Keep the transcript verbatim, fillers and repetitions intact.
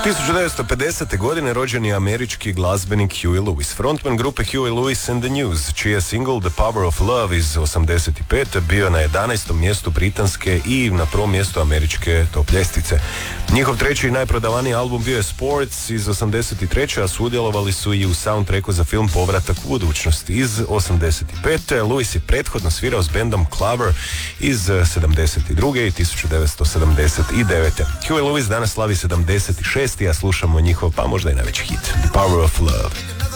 tisuću devetsto pedesete. godine rođen je američki glazbenik Huey Lewis, frontman grupe Huey Lewis and the News, čiji je single The Power of Love iz osamdeset pete. bio na jedanaestom mjestu britanske i na prvom mjestu američke top ljestvice. Njihov treći i najprodavaniji album bio je Sports iz osamdeset treće. a sudjelovali su i u soundtracku za film Povratak u budućnost iz osamdeset pete. Lewis je prethodno svirao s bendom Clover iz sedamdeset druge. i tisuću devetsto sedamdeset devete. Huey Lewis danas slavi sedamdeset šesti. a slušamo njihov, pa možda i najveći hit, The Power of Love.